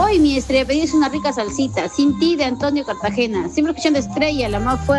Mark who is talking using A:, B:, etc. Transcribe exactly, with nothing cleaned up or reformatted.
A: Hoy mi estrella pedís una rica salsita, sin ti de Antonio Cartagena. Siempre escuchando Estrella, la más fuerte.